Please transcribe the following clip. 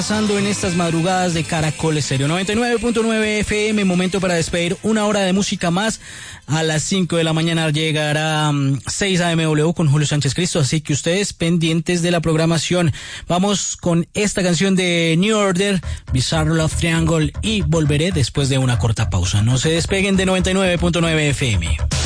Pasando en estas madrugadas de Caracol Estéreo 99.9 FM, momento para despedir una hora de música más. A las 5 de la mañana llegará 6 AMW con Julio Sánchez Cristo, así que ustedes pendientes de la programación. Vamos con esta canción de New Order, Bizarre Love Triangle, y volveré después de una corta pausa. No se despeguen de 99.9 FM.